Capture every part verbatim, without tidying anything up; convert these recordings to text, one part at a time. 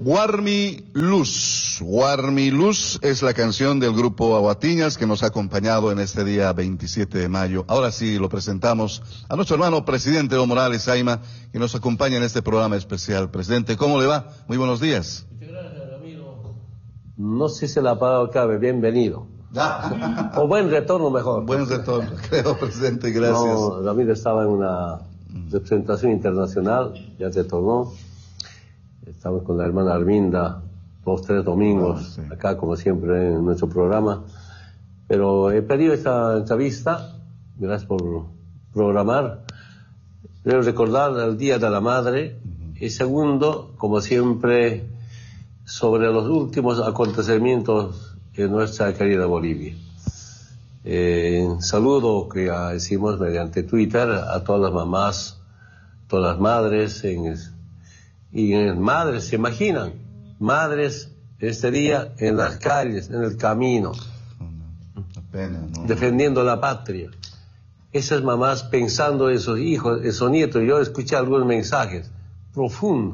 Guarmi Luz. Guarmi Luz es la canción del grupo Aguatiñas que nos ha acompañado en este día veintisiete de mayo. Ahora sí lo presentamos a nuestro hermano presidente Evo Morales Ayma, que nos acompaña en este programa especial. Presidente, ¿cómo le va? Muy buenos días. Muchas gracias, Ramiro. No sé si la palabra cabe, bienvenido. O buen retorno mejor. Buen retorno, creo, presidente, gracias. No, Ramiro estaba en una representación internacional, ya retornó. Estamos con la hermana Arminda dos, tres domingos, ah, sí. acá como siempre en nuestro programa. Pero he pedido esta entrevista, gracias por programar. Quiero recordar el Día de la Madre. Uh-huh. Y segundo, como siempre, sobre los últimos acontecimientos en nuestra querida Bolivia. Eh, saludo que hicimos mediante Twitter a todas las mamás, todas las madres en... Y madres, ¿se imaginan? Madres este día en las calles, en el camino, una pena, ¿no? Defendiendo la patria. Esas mamás pensando en sus hijos, en sus nietos. Yo escuché algunos mensajes profundos.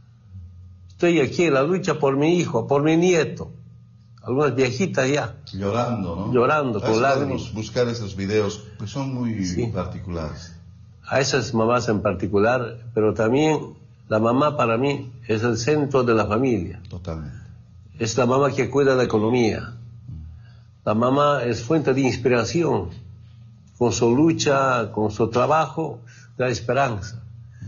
Estoy aquí en la lucha por mi hijo, por mi nieto. Algunas viejitas ya. Llorando, ¿no? Llorando, con lágrimas. Podemos buscar esos videos que son muy sí. particulares. A esas mamás en particular, pero también... La mamá para mí es el centro de la familia. Totalmente. Es la mamá que cuida la economía. La mamá es fuente de inspiración. Con su lucha, con su trabajo, da esperanza.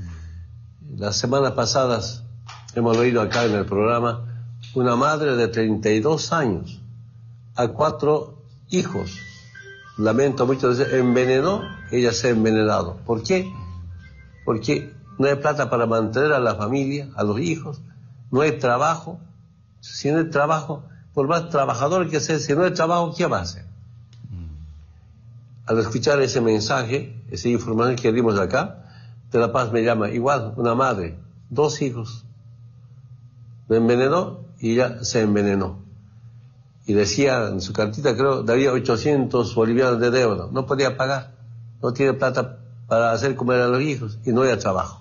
Las semanas pasadas hemos oído acá en el programa una madre de treinta y dos años a cuatro hijos. Lamento mucho decir, envenenó, ella se ha envenenado. ¿Por qué? Porque no hay plata para mantener a la familia, a los hijos, no hay trabajo. Si no hay trabajo, por más trabajador que sea, si no hay trabajo, ¿qué va a hacer? Al escuchar ese mensaje, esa información que dimos acá, De La Paz me llama, igual, una madre, dos hijos, me envenenó y ella se envenenó. Y decía en su cartita, creo, debía ochocientos bolivianos de deuda, no podía pagar, no tiene plata para hacer comer a los hijos y no hay trabajo.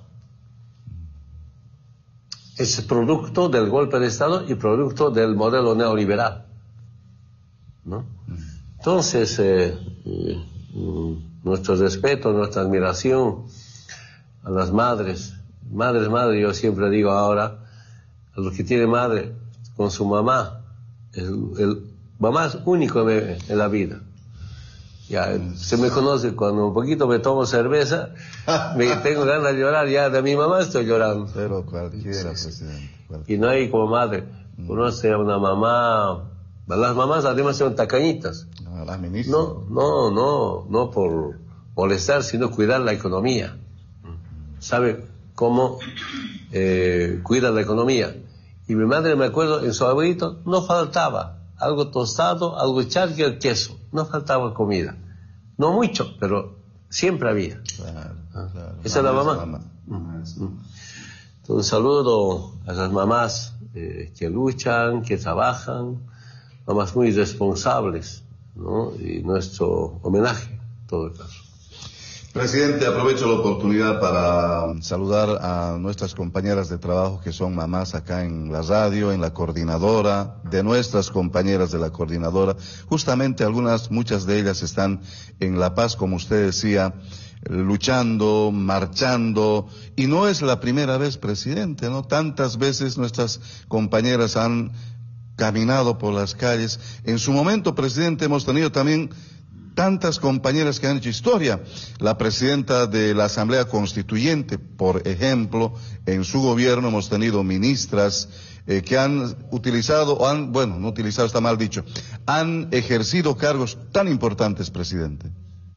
Es producto del golpe de Estado y producto del modelo neoliberal, ¿no? Entonces, eh, eh, nuestro respeto, nuestra admiración a las madres, madres, madres, yo siempre digo ahora, a los que tienen madre con su mamá, el, el mamá es único en, en la vida. Ya, se me conoce, cuando un poquito me tomo cerveza, me tengo ganas de llorar, ya de mi mamá estoy llorando. Pero cualquiera, presidente. Cualquiera. Y no hay como madre. Conoce a una mamá, las mamás además son tacañitas. No, la ministra. No, no, no, no por molestar, sino cuidar la economía. Sabe cómo eh, cuida la economía. Y mi madre, me acuerdo, en su abuelito no faltaba algo tostado, algo charque, queso. No faltaba comida. No mucho, pero siempre había. Claro, claro. Esa es la mamá. mamá. Entonces, un saludo a las mamás eh, que luchan, que trabajan, mamás muy responsables, ¿no? Y nuestro homenaje, en todo caso. Presidente, aprovecho la oportunidad para saludar a nuestras compañeras de trabajo que son mamás acá en la radio, en la coordinadora, de nuestras compañeras de la coordinadora. Justamente algunas, muchas de ellas están en La Paz, como usted decía, luchando, marchando, y no es la primera vez, presidente, ¿no? Tantas veces nuestras compañeras han caminado por las calles. En su momento, presidente, hemos tenido también tantas compañeras que han hecho historia. La presidenta de la Asamblea Constituyente, por ejemplo, en su gobierno hemos tenido ministras eh, que han utilizado, o han, bueno, no utilizado, está mal dicho, han ejercido cargos tan importantes, presidente.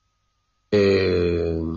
Eh,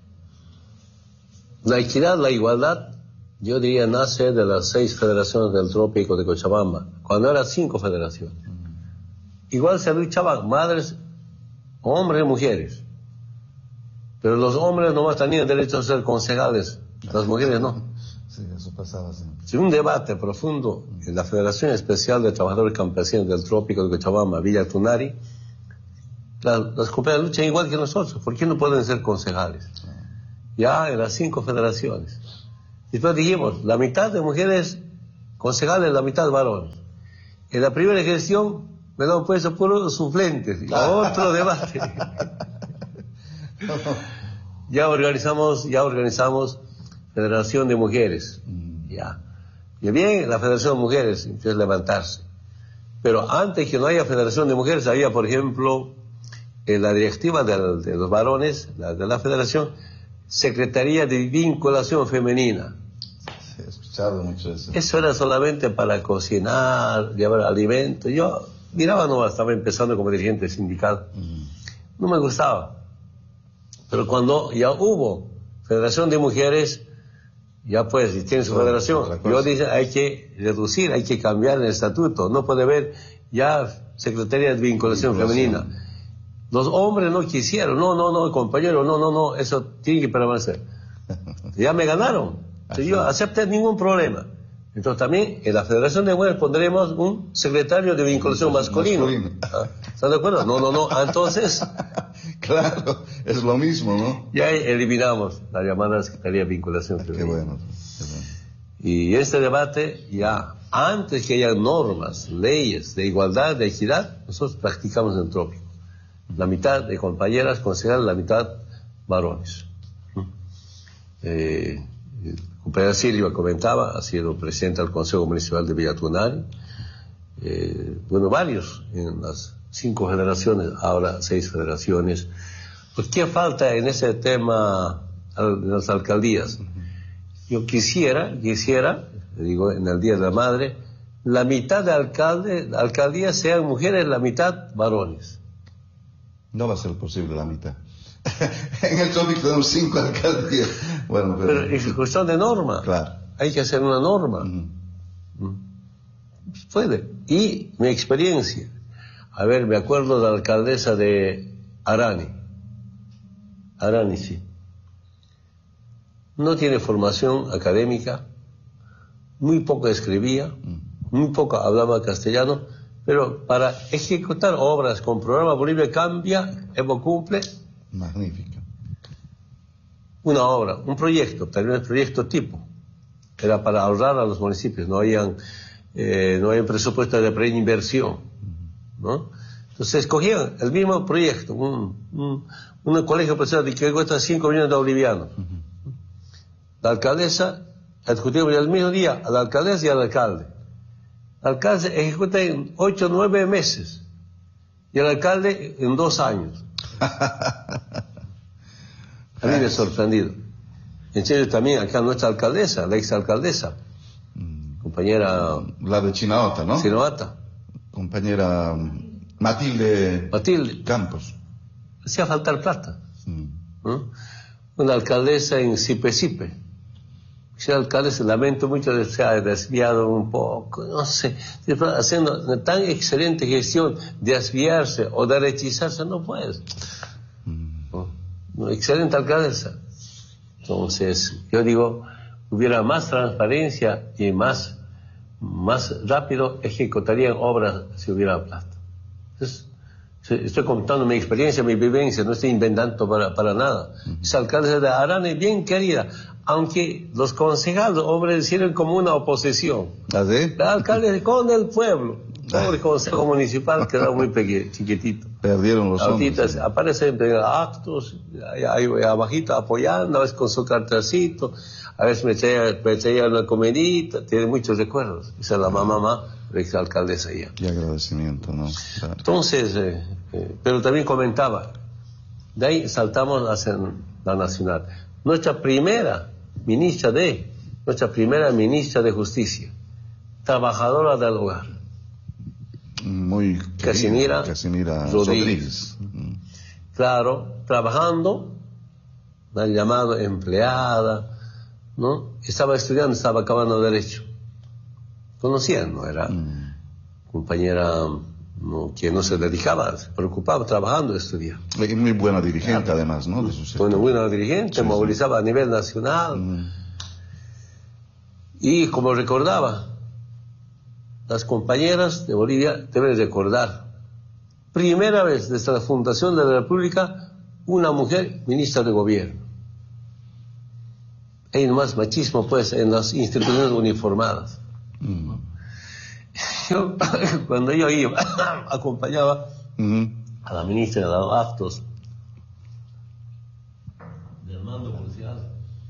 la equidad, la igualdad, yo diría, nace de las seis federaciones del trópico de Cochabamba, cuando eran cinco federaciones. Igual se luchaban madres, hombres y mujeres. Pero los hombres nomás tenían derecho a ser concejales, las mujeres no. Sí, eso pasaba siempre. Sí, un debate profundo en la Federación Especial de Trabajadores Campesinos del Trópico de Cochabamba, Villa Tunari. La, las compañeras luchan igual que nosotros. ¿Por qué no pueden ser concejales? Ya en las cinco federaciones. Después dijimos, la mitad de mujeres concejales la mitad varones. En la primera gestión me lo han puesto puros suplentes, otro debate. Ya organizamos, ya organizamos Federación de Mujeres, ya. Y bien, la Federación de Mujeres, entonces levantarse. Pero antes que no haya Federación de Mujeres, había, por ejemplo, en la directiva de, de los varones, la, de la Federación, Secretaría de Vinculación Femenina. Sí, he escuchado mucho eso. Eso era solamente para cocinar, llevar alimento. Yo miraba nomás, estaba empezando como dirigente sindical. Mm. No me gustaba. Pero cuando ya hubo Federación de Mujeres, ya pues, y tiene su bueno, federación, yo dije, hay que reducir, hay que cambiar el estatuto. No puede haber ya Secretaría de Vinculación, Vinculación. Femenina. Los hombres no quisieron, no, no, no, compañero, no, no, no, eso tiene que permanecer. Ya me ganaron. Entonces, yo acepté ningún problema. Entonces también en la Federación de Mujeres pondremos un secretario de vinculación masculino. masculino. ¿Ah? ¿Están de acuerdo? No, no, no. Entonces... Claro, es lo mismo, ¿no? Ya eliminamos la llamada Secretaría de Vinculación Femenina. Qué bueno, qué bueno. Y este debate, ya antes que haya normas, leyes de igualdad, de equidad, nosotros practicamos el trópico. La mitad de compañeras concejales, la mitad varones. Eh, el compañero Silvia comentaba, ha sido presidente del Consejo Municipal de Villatunari, eh, bueno, varios en las cinco federaciones, ahora seis federaciones. Pues, ¿qué falta en ese tema en las alcaldías? Yo quisiera, quisiera, digo, en el Día de la Madre, la mitad de alcalde, alcaldías sean mujeres, la mitad varones. No va a ser posible la mitad. En el trópico tenemos cinco alcaldías. Bueno, pero... pero es cuestión de norma. Claro. Hay que hacer una norma. Uh-huh. Puede. Y mi experiencia. A ver, me acuerdo de la alcaldesa de Arani. Arani, sí. No tiene formación académica, muy poco escribía, muy poco hablaba castellano, pero para ejecutar obras con programa Bolivia Cambia, Evo Cumple. Magnífico. Una obra, un proyecto, también el proyecto tipo. Era para ahorrar a los municipios, no habían, eh, no había presupuesto de preinversión, ¿no? Entonces escogían el mismo proyecto, un, un, un colegio profesional que cuesta cinco millones de bolivianos. Uh-huh. La alcaldesa, ejecutivo el mismo día, a la alcaldesa y al alcalde. El alcalde ejecuta en ocho o nueve meses y el alcalde en dos años. A mí me he sorprendido. En serio, también acá nuestra alcaldesa, la exalcaldesa, mm. compañera... La de Chinaota, ¿no? Chinaota. Compañera Matilde, Matilde Campos. Hacía faltar plata. Mm. ¿No? Una alcaldesa en Sipe-Sipe. Ese alcalde, se lamento mucho de se ha desviado un poco, no sé, haciendo una tan excelente gestión, desviarse o derechizarse, no puedes. ¿No? No, excelente alcaldesa. Entonces, yo digo, hubiera más transparencia y más, más rápido ejecutarían obras si hubiera plata. Entonces, estoy contando mi experiencia, mi vivencia, no estoy inventando para, para nada. Uh-huh. Esa alcaldesa de Arani, bien querida, aunque los concejales, hombre, hicieron como una oposición. ¿Ah, sí? La alcalde con el pueblo. Pobre consejo municipal quedó muy pequeño, chiquitito. Perdieron los hombres. Sí. Aparecen en actos, ahí, ahí abajito apoyando, a veces con su cartacito, a veces me traía, me traía una comidita, tiene muchos recuerdos. Esa es la mamá, mamá, la exalcaldesa ya. Y agradecimiento, ¿no? Claro. Entonces, eh, eh, pero también comentaba, de ahí saltamos hacia la nacional. Nuestra primera ministra de, nuestra primera ministra de Justicia, trabajadora del hogar. Muy Casimira, Casimira Rodríguez. Rodríguez. Claro, trabajando, la han llamado empleada, ¿no? Estaba estudiando, estaba acabando Derecho. Conocían, ¿no? Era mm. compañera, ¿no? Que no se dedicaba, se preocupaba trabajando, estudiando. Y muy buena dirigente, claro. Además, ¿no? De su bueno, buena dirigente, sí, movilizaba sí. a nivel nacional. Mm. Y como recordaba, las compañeras de Bolivia deben recordar, primera vez desde la fundación de la República, una mujer ministra de gobierno. Hay más machismo, pues, en las instituciones uniformadas. Mm. Yo, cuando yo iba, acompañaba Mm. a la ministra de los actos del mando policial,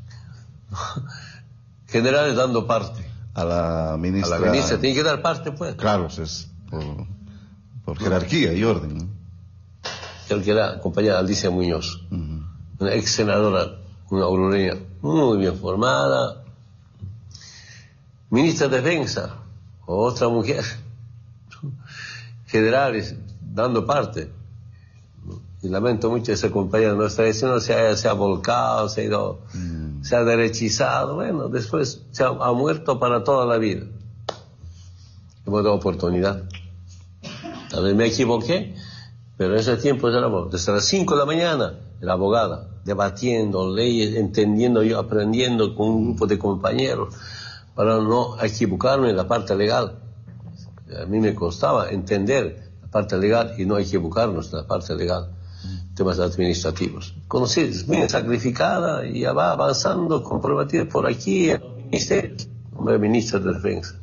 generales dando parte. A la ministra. A la ministra tiene que dar parte, pues. Claro, es por, por jerarquía y orden, ¿no? Yo que era compañera Alicia Muñoz, Mm. una ex senadora, una auroreña muy bien formada, ministra de Defensa, otra mujer, generales dando parte. Y lamento mucho esa compañera nuestra, no se ha, se ha volcado, se ha ido, mm. se ha derechizado, bueno, después se ha, ha muerto para toda la vida. Hemos dado oportunidad. Tal vez me equivoqué, pero en ese tiempo era desde las cinco de la mañana, era abogada, debatiendo leyes, entendiendo yo, aprendiendo con un grupo de compañeros, para no equivocarme en la parte legal. A mí me costaba entender la parte legal y no equivocarnos en la parte legal, temas administrativos. Conocí, es muy sacrificada y ya va avanzando, comprometida por aquí en los ministerios, como ministra de Defensa.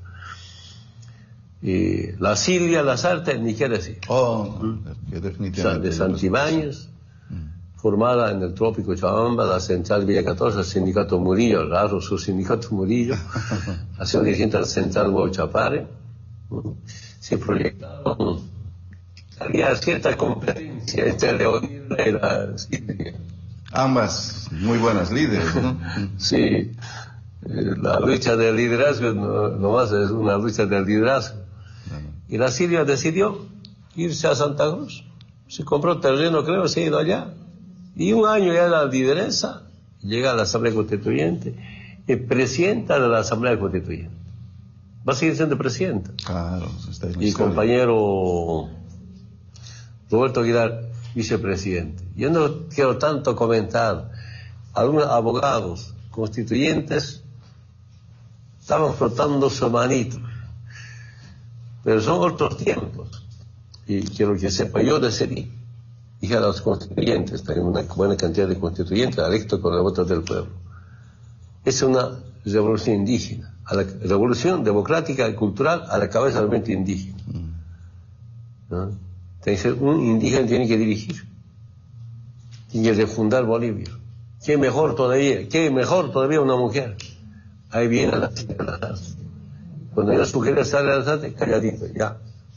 Y la Silvia Lazarte, ni qué decir. Oh, que definitivamente. De Santibáñez, mm. formada en el trópico Chabamba, la central Villa catorce, el sindicato Murillo, raro su sindicato Murillo, ha sido dirigente de la central Hugo Chapare. Se proyectaron, había cierta competencia entre Leonilda y la Silvia. Ambas muy buenas líderes, ¿no? Sí, la lucha del liderazgo no, no más es una lucha del liderazgo. Y la Silvia decidió irse a Santa Cruz. Se compró terreno, creo, se ha ido allá. Y un año ya la lideresa, llega a la Asamblea Constituyente, y presidenta de la Asamblea Constituyente. Va a seguir siendo presidenta. Claro, está en la y historia. Compañero Roberto Aguilar, vicepresidente. Yo no quiero tanto comentar. Algunos abogados constituyentes estaban frotando su manito. Pero son otros tiempos. Y quiero que sepa, yo decidí, dije a los constituyentes, tengo una buena cantidad de constituyentes electos con los votos del pueblo. Es una revolución indígena, a la revolución democrática y cultural a la cabeza del movimiento indígena. ¿No? Tiene que ser un indígena, tiene que dirigir, tiene que refundar Bolivia. ¿Qué mejor todavía? ¿Qué mejor todavía una mujer? Ahí viene la señora. Cuando las mujeres salen a la tarde, calladito, ya.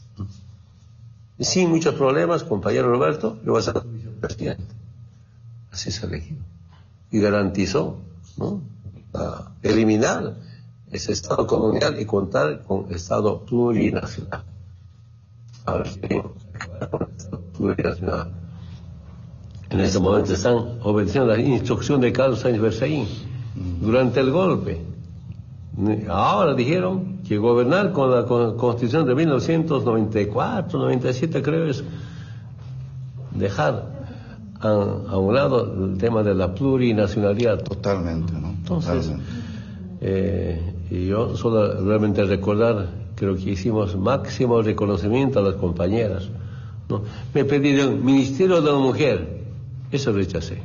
Sin muchos problemas, compañero Roberto, yo voy a ser presidente. Así se elegido. Y garantizó, ¿no?, a eliminar ese Estado colonial y contar con Estado plurinacional. Ahora tenemos con el Estado plurinacional. En este momento están obedeciendo la instrucción de Carlos Sainz Berzaín durante el golpe. Ahora dijeron que gobernar con la Constitución de mil novecientos noventa y cuatro, noventa y siete, creo, es dejar a, a un lado el tema de la plurinacionalidad. Totalmente, ¿no? Entonces, Totalmente. Eh, y yo solo realmente recordar, creo que hicimos máximo reconocimiento a las compañeras, ¿no? Me pidieron Ministerio de la Mujer, eso rechacé.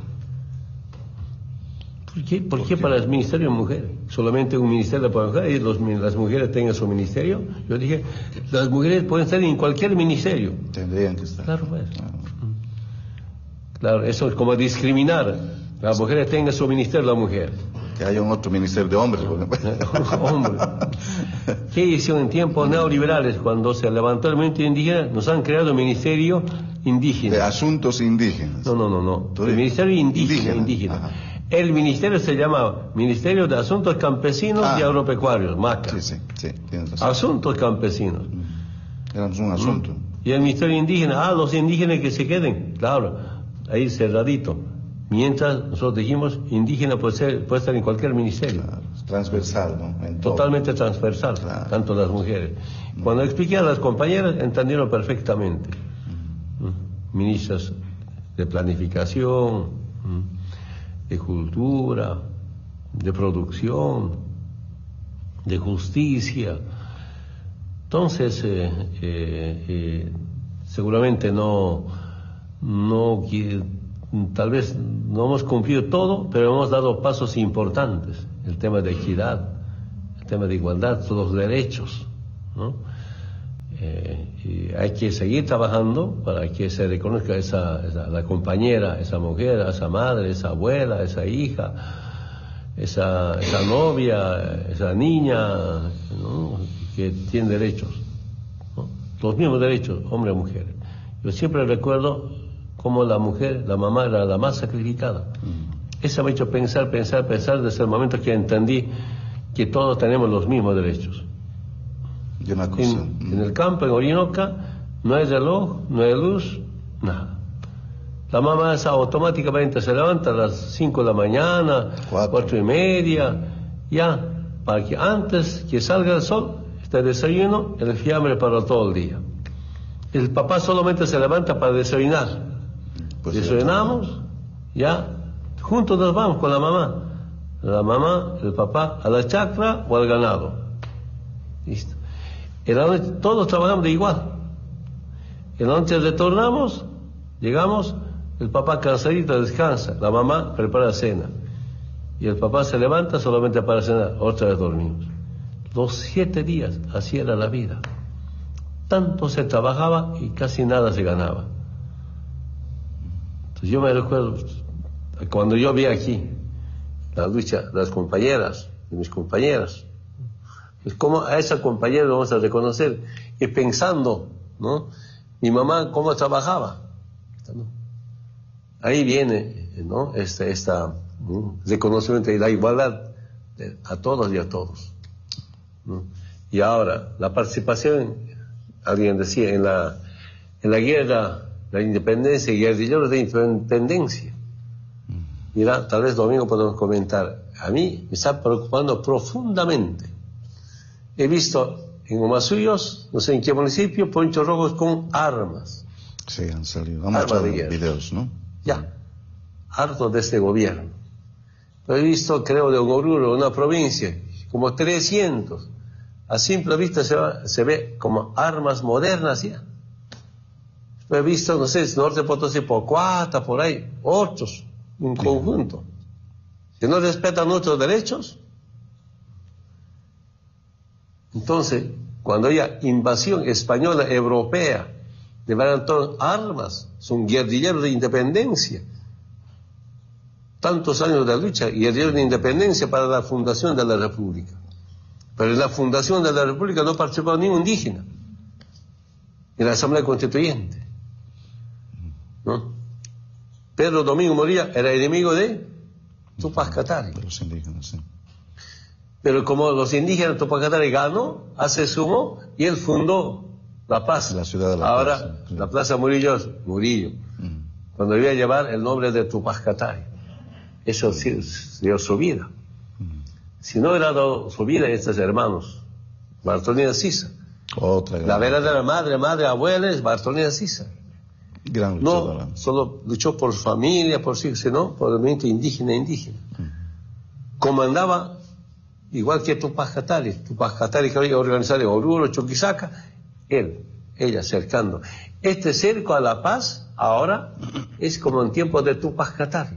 ¿Por qué, ¿Por qué para el Ministerio de Mujer? Solamente un ministerio para mujeres y los, las mujeres tengan su ministerio. Yo dije, las mujeres pueden estar en cualquier ministerio. Tendrían que estar. Claro, pues. Claro, claro, eso es como discriminar. Las mujeres tengan su ministerio, la mujer. Que haya un otro ministerio de hombres, por ejemplo. Hombre. ¿Qué hicieron en tiempos neoliberales cuando se levantó el movimiento indígena? Nos han creado un ministerio indígena. De asuntos indígenas. No, no, no, no. El ministerio indígena. indígena. indígena. El ministerio se llamaba Ministerio de Asuntos Campesinos ah, y Agropecuarios, MACA. Sí, sí, sí, tienes razón. Asuntos Campesinos. Era un asunto. Y el Ministerio Indígena, ah, los indígenas que se queden, claro, ahí cerradito. Mientras nosotros dijimos, indígena puede ser, puede estar en cualquier ministerio. Claro, transversal, ¿no? En Totalmente todo. transversal, claro. Tanto las mujeres. Mm. Cuando expliqué a las compañeras, entendieron perfectamente. Mm. Ministras de Planificación, mm. de Cultura, de Producción, de Justicia. Entonces, eh, eh, eh, seguramente no, no, tal vez no hemos cumplido todo, pero hemos dado pasos importantes. El tema de equidad, el tema de igualdad, todos los derechos, ¿no? Eh, y hay que seguir trabajando para que se reconozca esa, esa, la compañera, esa mujer, esa madre, esa abuela, esa hija, esa, esa novia, esa niña, ¿no? Que tiene derechos, ¿no? Los mismos derechos, hombre o mujer. Yo siempre recuerdo cómo la mujer, la mamá era la más sacrificada. Mm. Eso me ha hecho pensar, pensar, pensar desde el momento que entendí que todos tenemos los mismos derechos. Y una cosa, en, mm. en el campo, en Orinoca, no hay reloj, no hay luz, nada. La mamá esa automáticamente se levanta a las cinco de la mañana, cuatro, cuatro y media, ya, para que antes que salga el sol, esté desayuno, el fiambre para todo el día. El papá solamente se levanta para desayunar. Pues desayunamos, ya, juntos nos vamos con la mamá. La mamá, el papá, a la chacra o al ganado. Listo. En la noche todos trabajamos de igual. En la noche retornamos, llegamos, el papá cansadito descansa, la mamá prepara cena. Y el papá se levanta solamente para cenar, otra vez dormimos. Los siete días, así era la vida. Tanto se trabajaba y casi nada se ganaba. Entonces yo me recuerdo, cuando yo vi aquí la lucha de las compañeras, de mis compañeras, pues cómo a esa compañera lo vamos a reconocer, y pensando, ¿no? Mi mamá cómo trabajaba. Ahí viene, ¿no? Este esta, ¿no? reconocimiento y la igualdad de, a todos y a todos, ¿no? Y ahora, la participación, alguien decía, en la, en la guerra, la independencia, guerrilleros de independencia. Mira, tal vez domingo podemos comentar. A mí me está preocupando profundamente. He visto en Humasuyos, no sé en qué municipio, ponchos rojos con armas. Sí, han salido. Han mostrado videos, ¿no? Ya. Harto de este gobierno. Lo he visto, creo, de Oruro, una provincia, como trescientos. A simple vista se, va, se ve como armas modernas ya. Lo he visto, no sé, Norte Potosí, Pocuata, por ahí, otros, en sí. conjunto. Si no respetan nuestros derechos, entonces, cuando haya invasión española, europea, levantan armas, son guerrilleros de independencia. Tantos años de lucha, guerrilleros de independencia para la fundación de la República. Pero en la fundación de la República no participó ningún indígena. En la Asamblea Constituyente, ¿no? Pedro Domingo Moría era enemigo de Tupac Katari. De los indígenas, sí. Pero como los indígenas Tupac Katari ganó, se sumó y él fundó La Paz. La ciudad de La Ahora, Paz. Sí. la Plaza Murillo, Murillo. Mm. Cuando iba a llevar el nombre de Tupac Katari. Eso sí, dio su vida. Mm. Si no hubiera dado su vida a estos hermanos, Bartolina Sisa. Otra la verdadera madre, madre, abuela es Bartolina Sisa. Gran luchadora. No solo luchó por su familia, por sí, sino por el movimiento indígena indígena. Mm. Comandaba igual que Tupac Katari. Tupac Katari que había organizado Oruro, Chuquisaca, él, ella cercando. Este cerco a la paz ahora es como en tiempo de Tupac Katari.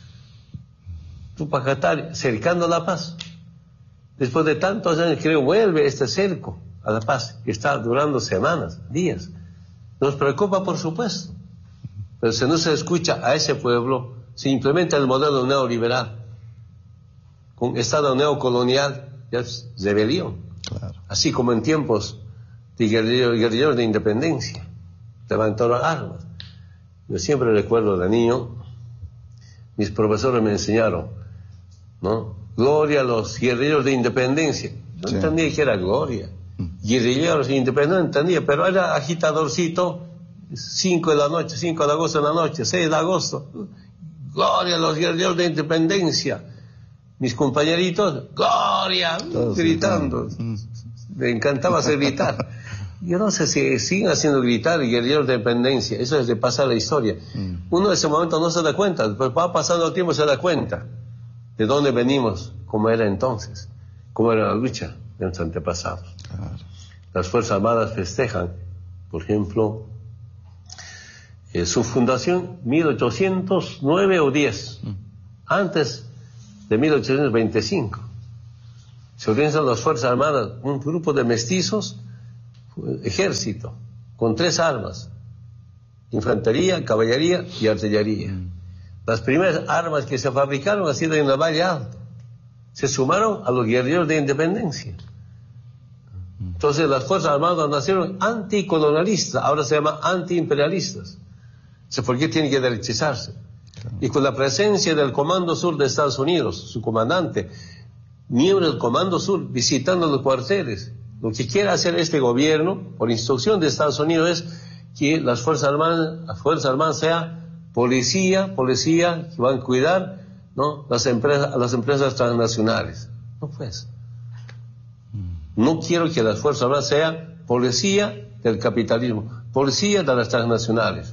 Tupac Katari cercando la paz. Después de tantos años creo vuelve este cerco a la paz que está durando semanas, días. Nos preocupa, por supuesto, pero si no se escucha a ese pueblo, se implementa el modelo neoliberal con estado neocolonial, ya es rebelión. Claro. Así como en tiempos de guerrilleros, guerrilleros de independencia, levantaron armas. Yo siempre recuerdo de niño, mis profesores me enseñaron, ¿no? Gloria a los guerrilleros de independencia. No sí. entendía que era gloria. Guerrilleros de independencia, no entendía, pero era agitadorcito, cinco de la noche, cinco de agosto de la noche, seis de agosto. Gloria a los guerrilleros de independencia. Mis compañeritos, gloria, todos gritando. Me encantaba hacer gritar. Yo no sé si siguen haciendo gritar guerrilleros de independencia. Eso es de pasar la historia. Mm. Uno en ese momento no se da cuenta, después va pasando el tiempo y se da cuenta de dónde venimos, cómo era entonces, cómo era la lucha de nuestros antepasados. Claro. Las Fuerzas Armadas festejan, por ejemplo, eh, su fundación mil ochocientos nueve o diez, mm. antes de mil ochocientos veinticinco. Se organizan las Fuerzas Armadas, un grupo de mestizos, ejército, con tres armas: infantería, caballería y artillería. Mm. Las primeras armas que se fabricaron han sido en la Valle Alto. Se sumaron a los guerrilleros de independencia. Entonces las Fuerzas Armadas nacieron anticolonialistas, ahora se llaman antiimperialistas. ¿Por qué tienen que derechizarse? Claro. Y con la presencia del Comando Sur de Estados Unidos, su comandante, miembro del Comando Sur, visitando los cuarteles, lo que quiere hacer este gobierno, por instrucción de Estados Unidos, es que las Fuerzas Armadas, las Fuerzas Armadas sean policía, policía, que van a cuidar, ¿no?, las empresas, las empresas transnacionales. No pues. No quiero que las Fuerzas Armadas sean policía del capitalismo, policía de las transnacionales.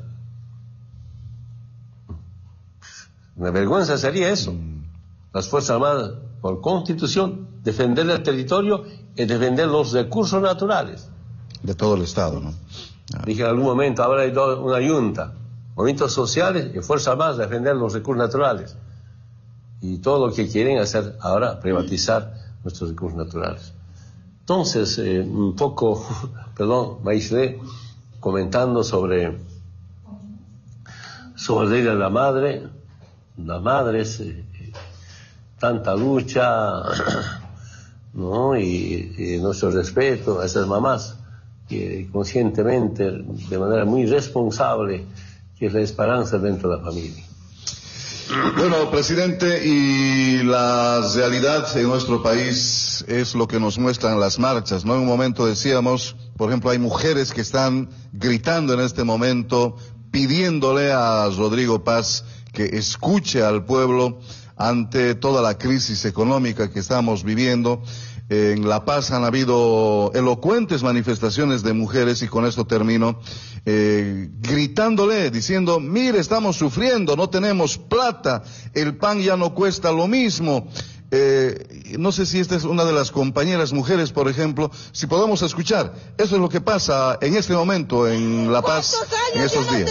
Una vergüenza sería eso. Las Fuerzas Armadas, por constitución, defender el territorio y defender los recursos naturales. De todo el Estado, ¿no? Ah. Dije en algún momento, ahora hay una junta, movimientos sociales y Fuerzas Armadas defender los recursos naturales. Y todo lo que quieren hacer ahora, privatizar nuestros recursos naturales. Entonces, eh, un poco, perdón, Maízle, comentando sobre, sobre el Día de la Madre, las madres, eh, tanta lucha, ¿no? Y, y nuestro respeto a esas mamás que conscientemente, de manera muy responsable, que es la esperanza dentro de la familia. Bueno, presidente, y la realidad en nuestro país es lo que nos muestran las marchas, ¿no? En un momento decíamos, por ejemplo, hay mujeres que están gritando en este momento, pidiéndole a Rodrigo Paz que escuche al pueblo ante toda la crisis económica que estamos viviendo. En La Paz han habido elocuentes manifestaciones de mujeres, y con esto termino, eh, gritándole, diciendo, mire, estamos sufriendo, no tenemos plata, el pan ya no cuesta lo mismo. Eh, no sé si esta es una de las compañeras mujeres, por ejemplo, si podemos escuchar. Eso es lo que pasa en este momento en La Paz en estos días.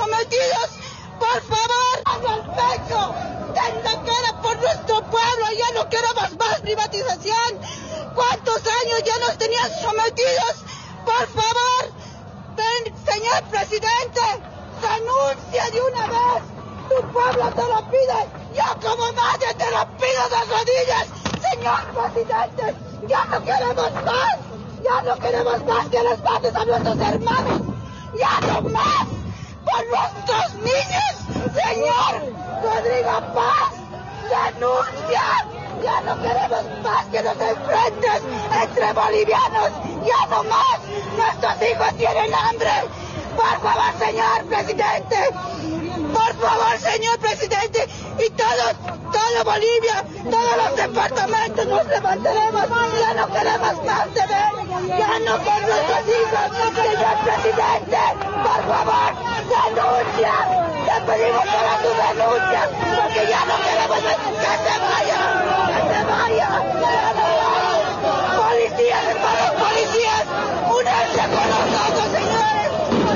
Por favor, al pecho, den la cara por nuestro pueblo, ya no queremos más privatización. ¿Cuántos años ya nos tenían sometidos? Por favor, ven, señor presidente, renuncia de una vez. Tu pueblo te lo pide, yo como madre te lo pido de rodillas. Señor presidente, ya no queremos más, ya no queremos más que les mates a nuestros hermanos, ya no más. Por nuestros niños, señor Rodrigo Paz, denuncia. Ya no queremos más que nos enfrentes entre bolivianos, ya no más. Nuestros hijos tienen hambre. Por favor, señor presidente, por favor, señor presidente, y todos, toda Bolivia, todos los departamentos nos levantaremos. Ya no queremos más de ver, ya no por nuestros hijos, señor presidente, por favor, denuncia. Te pedimos para tu denuncia, porque ya no queremos más. Que se vaya, que se vaya, que se vaya. Policías, hermanos policías, únanse con nosotros, señores.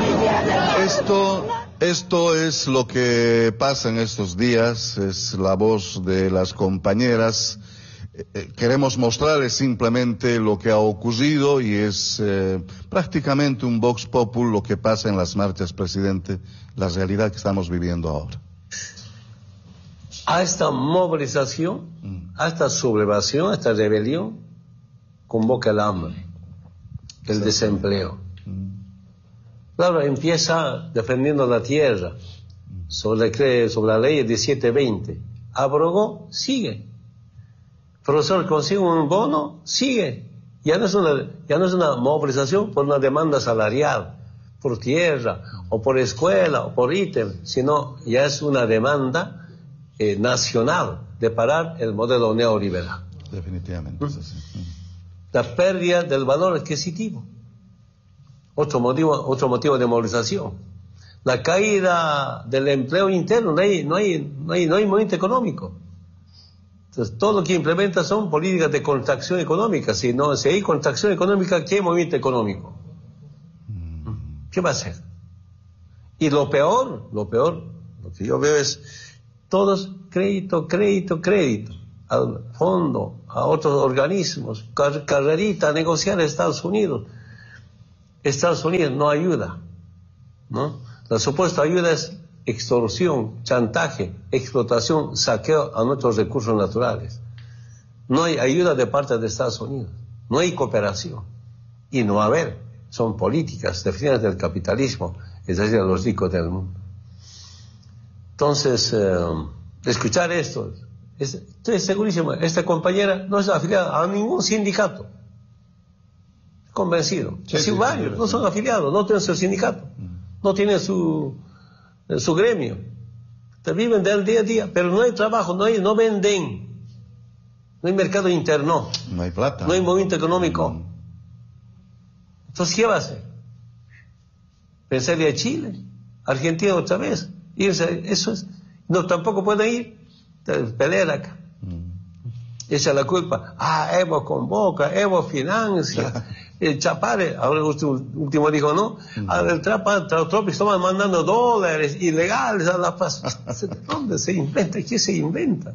Esto, esto es lo que pasa en estos días, es la voz de las compañeras. Eh, queremos mostrarles simplemente lo que ha ocurrido, y es eh, prácticamente un vox populi lo que pasa en las marchas, presidente, la realidad que estamos viviendo ahora. A esta movilización, mm. a esta sublevación, a esta rebelión, convoca el hambre, el sí. desempleo. Mm. Claro, empieza defendiendo la tierra, sobre, sobre la ley diecisiete veinte. Abrogó, sigue. Profesor, consigue un bono, sigue. Ya no es una, ya no es una movilización por una demanda salarial, por tierra, o por escuela, o por ítem, sino ya es una demanda eh, nacional de parar el modelo neoliberal. Definitivamente. ¿Mm? Sí. La pérdida del valor adquisitivo. Otro motivo, otro motivo de movilización. La caída del empleo interno, no hay, no hay, no hay, no hay movimiento económico. Entonces, todo lo que implementa son políticas de contracción económica. Si no, si hay contracción económica, ¿qué movimiento económico? ¿Qué va a hacer? Y lo peor, lo peor, lo que yo veo es todos crédito, crédito, crédito. al fondo, a otros organismos, car carrerita, a negociar a Estados Unidos. Estados Unidos no ayuda, ¿no? La supuesta ayuda es extorsión, chantaje, explotación, saqueo a nuestros recursos naturales. No hay ayuda de parte de Estados Unidos, no hay cooperación, y no va a haber, son políticas definidas del capitalismo, es decir, de los ricos del mundo. Entonces, eh, escuchar esto, es, estoy segurísimo, esta compañera no es afiliada a ningún sindicato, convencido, sí, sí, varios, sí, no son afiliados, no tienen su sindicato, no tienen su, su gremio, te viven del día a día, pero no hay trabajo, no hay, no venden. No hay mercado interno. No hay plata. No hay movimiento económico. No. Entonces, ¿qué va a hacer? Pensarle a Chile, Argentina otra vez. Irse, eso es. No, tampoco pueden ir. Pelear acá. Mm. Echa la culpa. Ah, Evo convoca, Evo financia. El Chapare, ahora el último dijo, ¿no? Mm. Ah, el Trump estaba mandando dólares ilegales a La Paz. ¿De dónde se inventa? ¿Qué se inventa?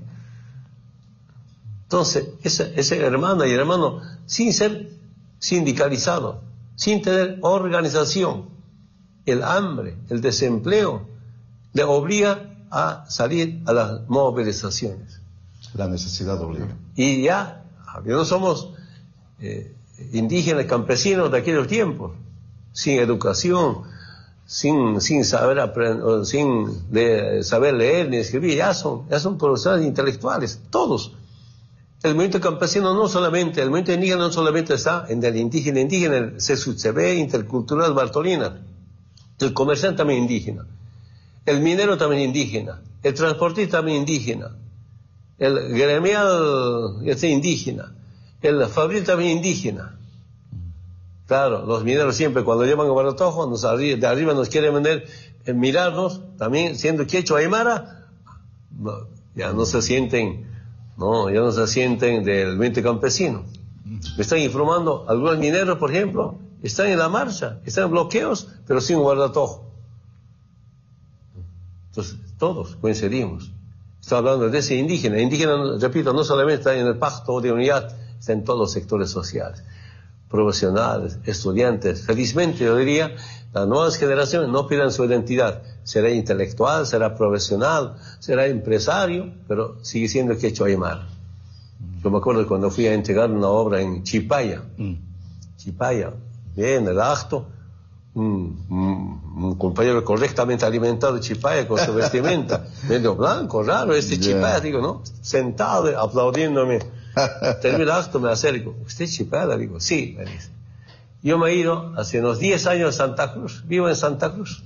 Entonces, ese, ese hermano y hermano, sin ser sindicalizado, sin tener organización, el hambre, el desempleo, le obliga a salir a las movilizaciones. La necesidad obliga. Y ya, no somos eh, indígenas, campesinos de aquellos tiempos, sin educación, sin, sin saber aprender, sin de, saber leer ni escribir, ya son, ya son profesionales intelectuales, todos. El movimiento campesino no solamente, el movimiento indígena no solamente está en el indígena, indígena, el C S U C B, Intercultural Bartolina, el comerciante también indígena, el minero también indígena, el transportista también indígena, el gremial este, indígena, el fabril también indígena. Claro, los mineros siempre cuando llevan a Baratojo, nos arri de arriba nos quieren vender, eh, mirarnos, también siendo quechua aymara, no, ya no se sienten... No, ya no se sienten del movimiento campesino. Me están informando, algunos mineros, por ejemplo, están en la marcha, están en bloqueos, pero sin guardatojo. Entonces, todos coincidimos. Estoy hablando de ese indígena. El indígena, repito, no solamente está en el pacto de unidad, está en todos los sectores sociales. Profesionales, estudiantes. Felizmente, yo diría, las nuevas generaciones no pierdan su identidad. Será intelectual, será profesional, será empresario, pero sigue siendo quechua aymara. Yo me acuerdo cuando fui a entregar una obra en Chipaya. Mm. Chipaya, bien, el acto, un, un, un compañero correctamente alimentado de Chipaya con su vestimenta, medio blanco, raro, este yeah. Chipaya, digo, ¿no? Sentado, aplaudiéndome. Termino el acto, me acerco. ¿Usted es Chipaya? Digo, sí, me dice. Yo me he ido hace unos diez años a Santa Cruz, vivo en Santa Cruz.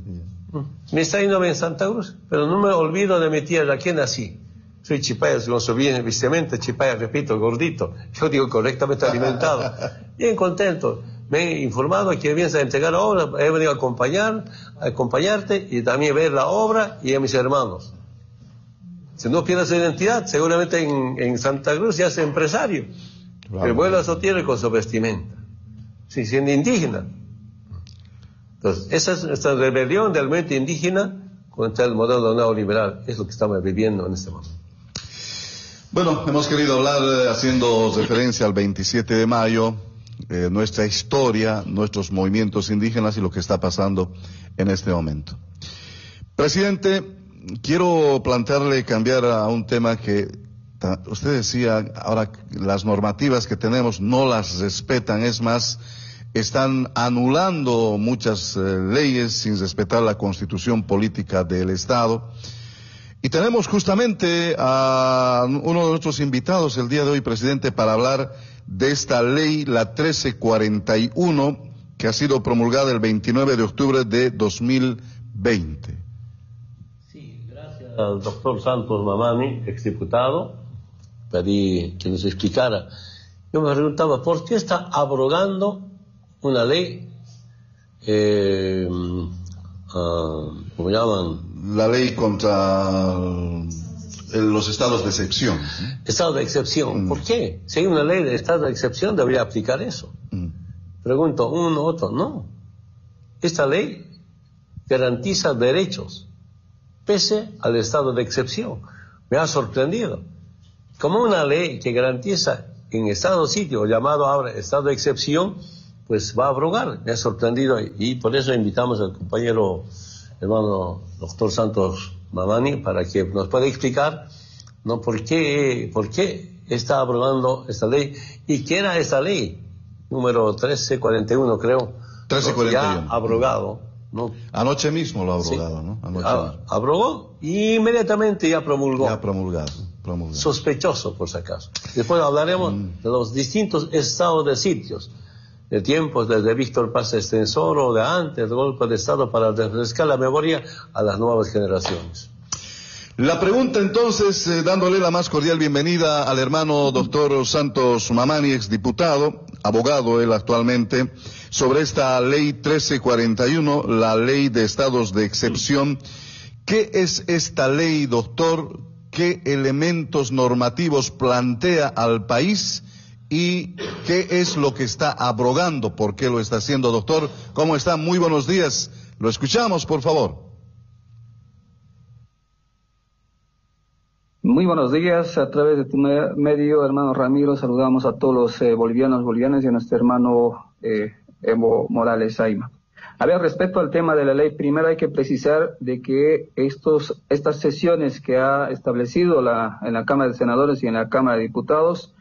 Me está yendo en Santa Cruz, pero no me olvido de mi tierra, aquí nací. Soy chipaya, con su bien vestimenta, chipaya, repito, gordito. Yo digo correctamente alimentado. Bien contento. Me he informado que vienes a entregar la obra, he venido a acompañar, a acompañarte y también ver la obra y a mis hermanos. Si no pierde su identidad, seguramente en, en Santa Cruz ya es empresario. Claro. Pero vuelve a su tierra con su vestimenta. Sí, siendo indígena. Entonces, esa es nuestra rebelión del movimiento indígena contra el modelo neoliberal. Es lo que estamos viviendo en este momento. Bueno, hemos querido hablar eh, haciendo referencia al veintisiete de mayo, eh, nuestra historia, nuestros movimientos indígenas y lo que está pasando en este momento. Presidente, quiero plantearle cambiar a un tema que usted decía, ahora las normativas que tenemos no las respetan, es más, están anulando muchas eh, leyes sin respetar la constitución política del Estado. Y tenemos justamente a uno de nuestros invitados el día de hoy, presidente, para hablar de esta ley, la trece cuarenta y uno, que ha sido promulgada el veintinueve de octubre de dos mil veinte. Sí, gracias al doctor Santos Mamani, exdiputado, pedí que nos explicara. Yo me preguntaba, ¿por qué está abrogando una ley, eh, uh, ¿cómo llaman? La ley contra los estados de excepción. Estado de excepción. Mm. ¿Por qué? Si hay una ley de estado de excepción, debería aplicar eso. Mm. Pregunto, uno, otro, no. Esta ley garantiza derechos, pese al estado de excepción. Me ha sorprendido. como una ley que garantiza en estado de sitio, llamado ahora estado de excepción, pues va a abrogar. Me ha sorprendido y por eso invitamos al compañero hermano doctor Santos Mamani para que nos pueda explicar, ¿no?, por qué, por qué está abrogando esta ley y qué era esta ley, número trece cuarenta y uno, creo. trece cuarenta y uno. Ya abrogado, ¿no? Anoche mismo lo ha abrogado, sí. ¿no? Anoche A, abrogó y inmediatamente ya promulgó. Ya promulgado, promulgado. Sospechoso, por si acaso. Después hablaremos mm. de los distintos estados de sitios, de tiempos desde Víctor Paz Extensor o de antes del golpe de Estado, para refrescar la memoria a las nuevas generaciones. La pregunta entonces, eh, dándole la más cordial bienvenida al hermano doctor Santos Mamani, exdiputado, abogado él actualmente, sobre esta ley trece cuarenta y uno, la ley de estados de excepción. ¿Qué es esta ley, doctor? ¿Qué elementos normativos plantea al país? ¿Y qué es lo que está abrogando? ¿Por qué lo está haciendo, doctor? ¿Cómo está? Muy buenos días. Lo escuchamos, por favor. Muy buenos días. A través de tu medio, hermano Ramiro, saludamos a todos los eh, bolivianos, bolivianas y a nuestro hermano eh, Evo Morales Aima. A ver, respecto al tema de la ley, primero hay que precisar de que estos, estas sesiones que ha establecido la, en la Cámara de Senadores y en la Cámara de Diputados,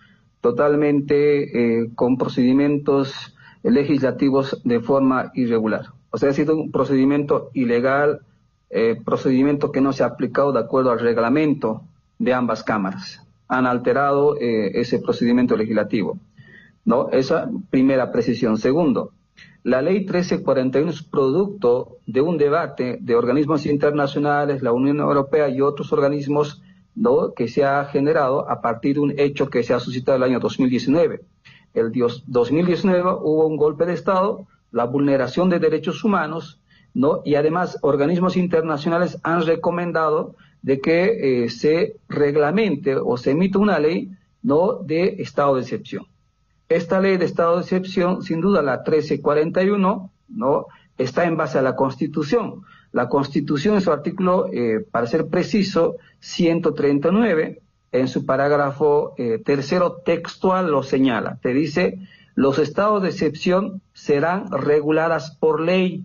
totalmente eh, con procedimientos legislativos de forma irregular. O sea, ha sido un procedimiento ilegal, eh, procedimiento que no se ha aplicado de acuerdo al reglamento de ambas cámaras. Han alterado eh, ese procedimiento legislativo, ¿no? Esa primera precisión. Segundo, la ley trece cuarenta y uno es producto de un debate de organismos internacionales, la Unión Europea y otros organismos, ¿no?, que se ha generado a partir de un hecho que se ha suscitado el año dos mil diecinueve. El dos mil diecinueve hubo un golpe de Estado, la vulneración de derechos humanos, ¿no?, y además organismos internacionales han recomendado de que eh, se reglamente o se emita una ley, ¿no?, de estado de excepción. Esta ley de estado de excepción, sin duda la trece cuarenta y uno, ¿no?, está en base a la Constitución. La Constitución en su artículo, eh, para ser preciso, ciento treinta y nueve, en su parágrafo eh, tercero textual lo señala. Te dice, los estados de excepción serán reguladas por ley.